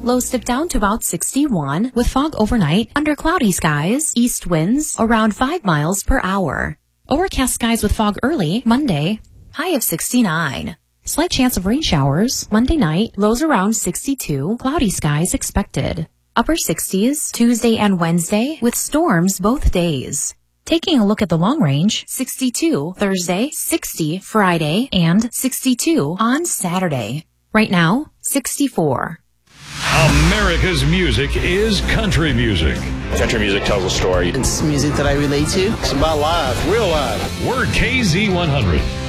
Lows dip down to about 61 with fog overnight under cloudy skies, east winds around 5 miles per hour. Overcast skies with fog early Monday, high of 69. Slight chance of rain showers Monday night, lows around 62, cloudy skies expected. Upper 60s Tuesday and Wednesday with storms both days. Taking a look at the long range, 62 Thursday, 60 Friday, and 62 on Saturday. Right now, 64. America's music is country music. Country music tells a story. It's music that I relate to. It's about live, real live. We're KZ100.